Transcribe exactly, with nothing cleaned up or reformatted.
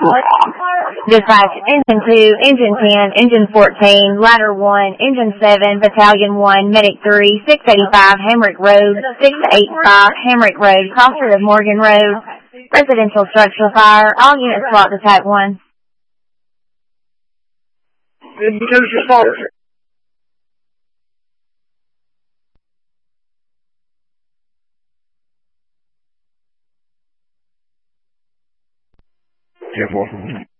Dispatch, Engine two, Engine ten, Engine fourteen, Ladder one, Engine seven, Battalion one, Medic three, six eighty-five, Hamrick Road, six eighty-five, Hamrick Road, crossing of Morgan Road, residential structural fire, all units SWAT to Tac one. ten four.